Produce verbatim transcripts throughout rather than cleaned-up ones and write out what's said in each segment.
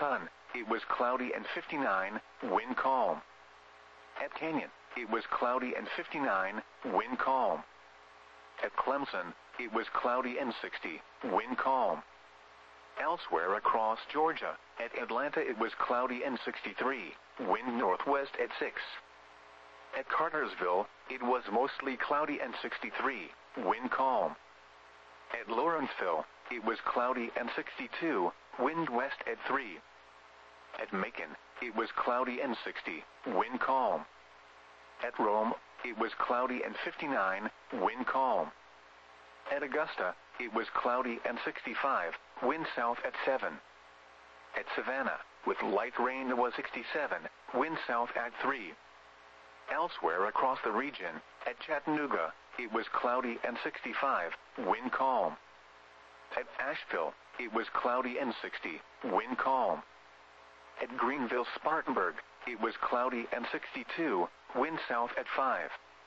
Alberton, it was cloudy and fifty-nine, wind calm. At Canyon, it was cloudy and fifty-nine, wind calm. At Clemson, it was cloudy and sixty, wind calm. Elsewhere across Georgia, at Atlanta it was cloudy and sixty-three, wind northwest at six. At Cartersville, it was mostly cloudy and sixty-three, wind calm. At Lawrenceville, it was cloudy and sixty-two, wind west at three. At Macon, it was cloudy and sixty, wind calm. At Rome, it was cloudy and fifty-nine, wind calm. At Augusta, it was cloudy and sixty-five, wind south at seven. At Savannah, with light rain it was sixty-seven, wind south at three. Elsewhere across the region, at Chattanooga, it was cloudy and sixty-five, wind calm. At Asheville, it was cloudy and sixty, wind calm. At Greenville-Spartanburg, it was cloudy and sixty-two, wind south at five.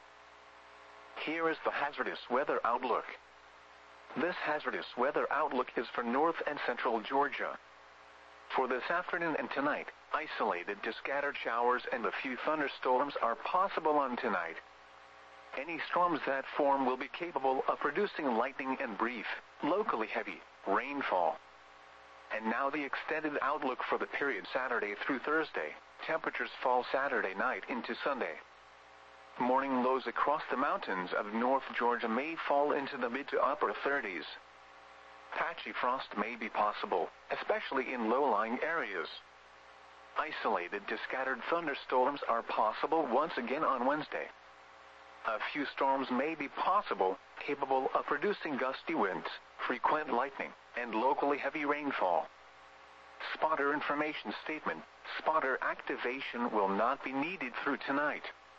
Here is the hazardous weather outlook. This hazardous weather outlook is for north and central Georgia. For this afternoon and tonight, isolated to scattered showers and a few thunderstorms are possible on tonight. Any storms that form will be capable of producing lightning and brief, locally heavy, rainfall. And now the extended outlook for the period Saturday through Thursday. Temperatures fall Saturday night into Sunday. Morning lows across the mountains of North Georgia may fall into the mid to upper thirties. Patchy frost may be possible, especially in low-lying areas. Isolated to scattered thunderstorms are possible once again on Wednesday. A few storms may be possible, capable of producing gusty winds, frequent lightning, and locally heavy rainfall. Spotter information statement: spotter activation will not be needed through tonight.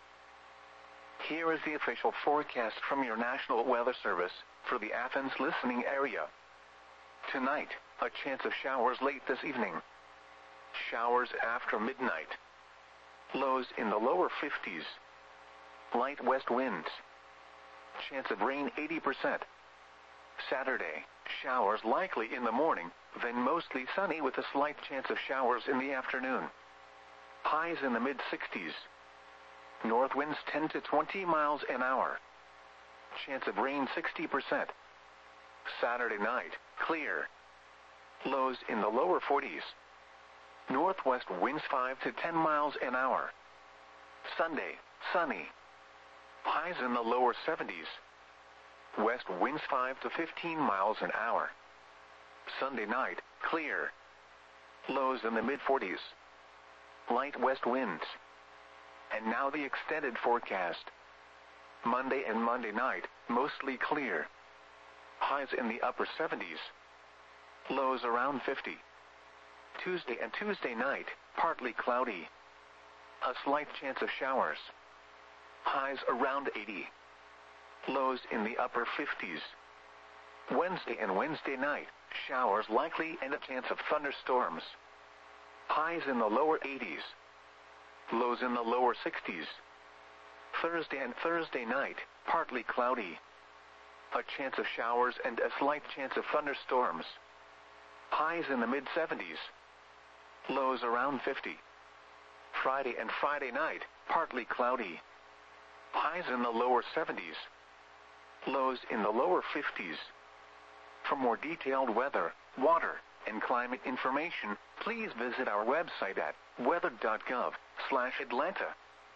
Here is the official forecast from your National Weather Service for the Athens listening area. Tonight, a chance of showers late this evening. Showers after midnight. Lows in the lower fifties. Light west winds. Chance of rain eighty percent. Saturday, showers likely in the morning, then mostly sunny with a slight chance of showers in the afternoon. Highs in the mid sixties. North winds ten to twenty miles an hour. Chance of rain sixty percent. Saturday night, clear. Lows in the lower forties. Northwest winds five to ten miles an hour. Sunday, sunny. Highs in the lower seventies. West winds five to fifteen miles an hour. Sunday night, clear. Lows in the mid forties. Light west winds. And now the extended forecast. Monday and Monday night, mostly clear. Highs in the upper seventies. Lows around fifty. Tuesday and Tuesday night, partly cloudy. A slight chance of showers. Highs around eighty. Lows in the upper fifties. Wednesday and Wednesday night, showers likely and a chance of thunderstorms. Highs in the lower eighties. Lows in the lower sixties. Thursday and Thursday night, partly cloudy. A chance of showers and a slight chance of thunderstorms. Highs in the mid seventies. Lows around fifty. Friday and Friday night, partly cloudy. Highs in the lower seventies. Lows in the lower fifties. For more detailed weather, water, and climate information, please visit our website at weather dot gov slash Atlanta.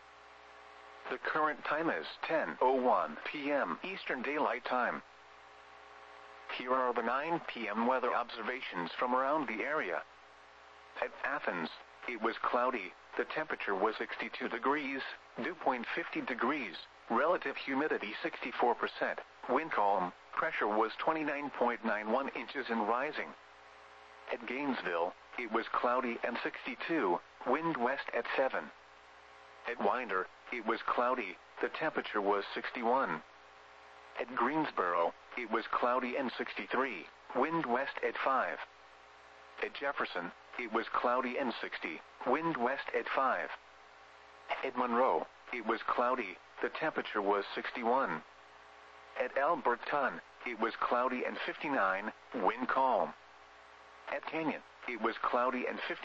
The current time is ten oh one p m Eastern Daylight Time. Here are the nine p m weather observations from around the area. At Athens, it was cloudy, the temperature was sixty-two degrees, dew point fifty degrees, relative humidity sixty-four percent, wind calm, pressure was twenty-nine point nine one inches and rising. At Gainesville, it was cloudy and sixty-two, wind west at seven. At Winder, it was cloudy, the temperature was sixty-one. At Greensboro, it was cloudy and sixty-three, wind west at five. At Jefferson, it was cloudy and sixty, wind west at five. At Monroe, it was cloudy, the temperature was sixty-one. At Alberton, it was cloudy and fifty-nine, wind calm. At Canyon, it was cloudy and fifty.